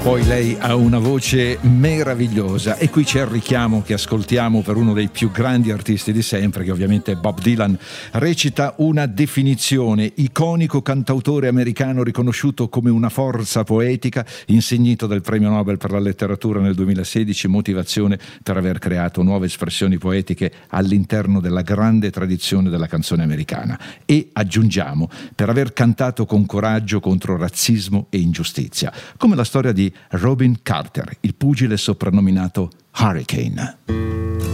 Poi lei ha una voce meravigliosa e qui c'è il richiamo che ascoltiamo per uno dei più grandi artisti di sempre, che ovviamente è Bob Dylan. Recita una definizione: iconico cantautore americano riconosciuto come una forza poetica, insignito del premio Nobel per la letteratura nel 2016, motivazione per aver creato nuove espressioni poetiche all'interno della grande tradizione della canzone americana, e aggiungiamo per aver cantato con coraggio contro razzismo e ingiustizia, come la storia di Robin Carter, il pugile soprannominato Hurricane.